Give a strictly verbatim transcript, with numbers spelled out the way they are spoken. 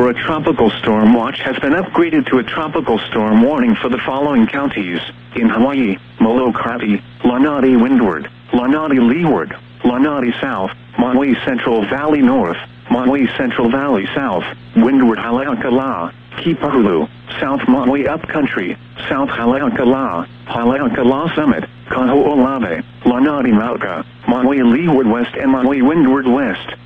for a tropical storm watch has been upgraded to a tropical storm warning for the following counties. In Hawaii, Molokai, Lanai Windward, Lanai Leeward, Lanai South, Maui Central Valley North, Maui Central Valley South, Windward Haleakala, Kipahulu, South Maui Upcountry, South Haleakala, Haleakala Summit, Kaho'olawe, Lanai Mauka, Maui Leeward West and Maui Windward West.